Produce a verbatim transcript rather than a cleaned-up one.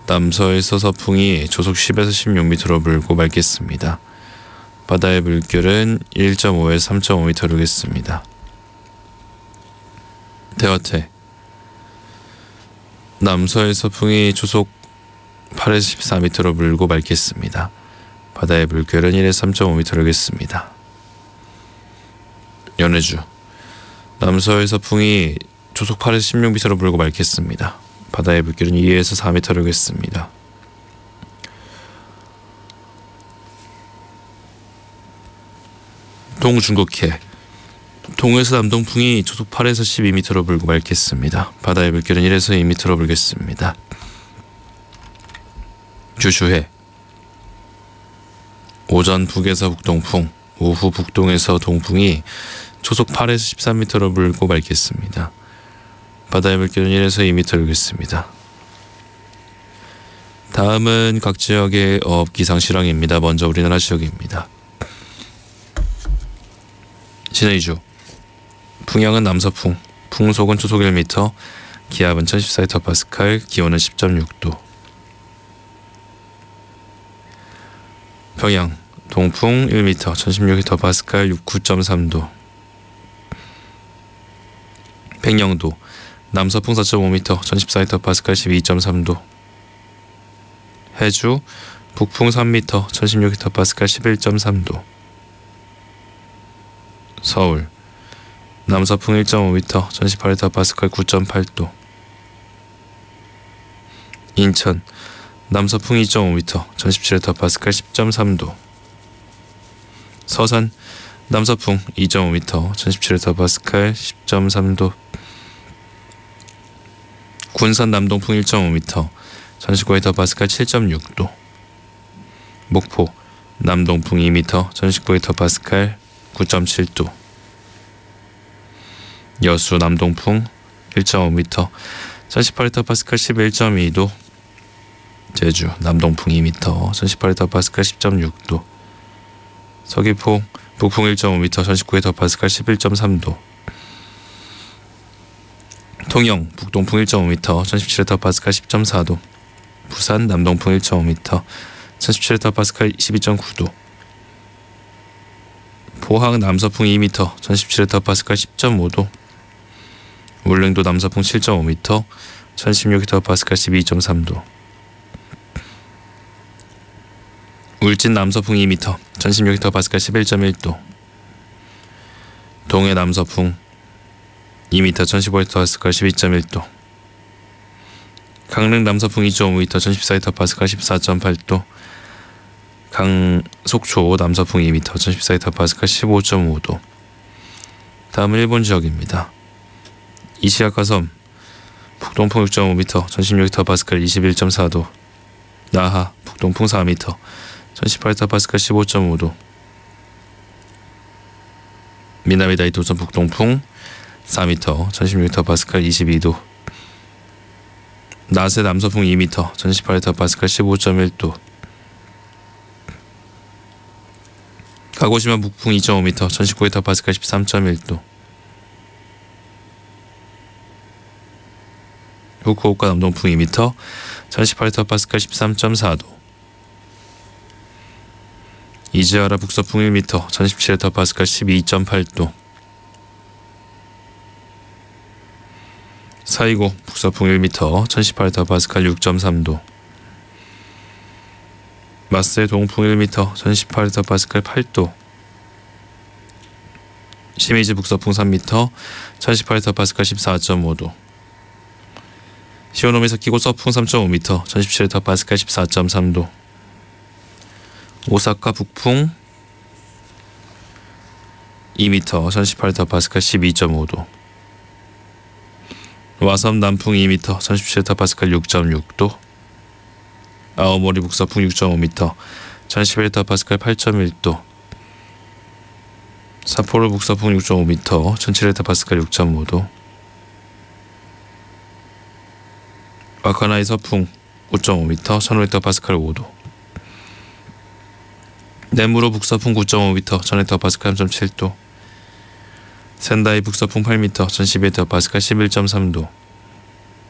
남서에서 서풍이 초속 십에서 십육 미터로 불고 맑겠습니다. 바다의 물결은 일 점 오에서 삼 점 오 미터 오르겠습니다. 대화태. 남서의 서풍이 초속 팔에서 십사 미터로 불고 맑겠습니다. 바다의 물결은 일에서 삼 점 오 미터 오르겠습니다. 연해주. 남서의 서풍이 초속 팔에서 십육 미터로 불고 맑겠습니다. 바다의 물결은 이에서 사 미터 오르겠습니다. 동중국해. 동에서 남동풍이 초속 팔에서 십이 미터로 불고 맑겠습니다. 바다의 물결은 일에서 이 미터로 불겠습니다. 주주해. 오전 북에서 북동풍, 오후 북동에서 동풍이 초속 팔에서 십삼 미터로 불고 맑겠습니다. 바다의 물결은 일에서 이 미터 오르겠습니다. 다음은 각 지역의 어업 기상 실황입니다. 먼저 우리나라 지역입니다. 진해주. 풍향은 남서풍, 풍속은 초속 일 미터, 기압은 천십사 헥토파스칼, 기온은 십 점 육 도. 평양. 동풍 일 미터, 천십육 헥토파스칼, 구 점 삼 도. 백령도. 남서풍 사 점 오 미터, 천십사 헥토파스칼, 십이 점 삼 도. 해주. 북풍 삼 미터, 천십육 헥토파스칼, 십일 점 삼 도. 서울. 남서풍 일 점 오 미터, 천십팔 헥토파스칼, 구 점 팔 도. 인천. 남서풍 이 점 오 미터, 천십칠 헥토파스칼, 십 점 삼 도. 서산. 남서풍 이 점 오 미터, 천십칠 헥토파스칼, 십 점 삼 도. 군산. 남동풍 일 점 오 미터, 천십구 헥토파스칼, 칠 점 육 도. 목포. 남동풍 이 미터, 천십구 헥토파스칼, 구 점 칠 도. 여수. 남동풍 일 점 오 미터, 천십팔 헥토파스칼, 십일 점 이 도. 제주. 남동풍 이 미터, 천십팔 헥토파스칼, 십 점 육 도. 서귀포. 북풍 일 점 오 미터, 천십구 헥토파스칼, 십일 점 삼 도. 통영. 북동풍 일 점 오 미터, 천십칠 헥토파스칼, 십 점 사 도. 부산. 남동풍 일 점 오 미터, 천십칠 헥토파스칼, 십이 점 구 도. 포항. 남서풍 이 미터, 천십칠 헥토파스칼, 십 점 오 도. 울릉도. 남서풍 칠 점 오 미터, 천십육 헥토파스칼, 십이 점 삼 도. 울진. 남서풍 이 미터, 천십육 헥토파스칼, 십일 점 일 도. 동해. 남서풍 이 미터, 천십오 헥토파스칼, 십이 점 일 도. 강릉. 남서풍 이 점 오 미터, 천십사 헥토파스칼, 십사 점 팔 도. 강속초. 남서풍 이 미터, 천십사 헥토파스칼, 십오 점 오 도. 다음은 일본 지역입니다. 이시가카섬. 북동풍 육 점 오 미터, 천십육 헥토파스칼, 이십일 점 사 도. 나하. 북동풍 사 미터, 천십팔 헥토파스칼, 십오 점 오 도. 미나미다이 도선. 북동풍 사 미터, 천십육 헥토파스칼, 이십이 도. 나세. 남서풍 이 미터, 천십팔 헥토파스칼, 십오 점 일 도. 가고시마. 북풍 이 점 오 미터, 천십구 헥토파스칼, 십삼 점 일 도. 후쿠오카. 남동풍 이 미터, 천십팔 헥토파스칼, 십삼 점 사 도. 이즈하라. 북서풍 일 미터, 천십칠 헥토파스칼, 십이 점 팔 도. 사이고. 북서풍 일 미터, 천십팔 헥토파스칼, 육 점 삼 도. 마세. 동풍 일 미터, 천십팔 헥토파스칼, 팔 도. 시미즈. 북서풍 삼 미터, 천십팔 헥토파스칼, 십사 점 오 도. 시오노미. 사키고. 서풍 삼 점 오 미터, 천십칠 헥토파스칼, 십사 점 삼 도. 오사카. 북풍 이 미터, 천십팔 헥토파스칼, 십이 점 오 도. 와섬. 남풍 이 미터, 천십칠 헥토파스칼, 육 점 육 도. 아오모리. 북서풍 육 점 오 미터, 천십일 헥토파스칼, 팔 점 일 도. 사포로. 북서풍 육 점 오 미터, 천칠 헥토파스칼, 육 점 오 도. 와카나이. 서풍 오 점 오 미터, 천오 헥토파스칼, 오 도. 네무로. 북서풍 구 점 오 미터, 천 헥토파스칼, 삼 점 칠 도. 센다이. 북서풍 팔 미터, 천십일 헥토파스칼, 십일 점 삼 도.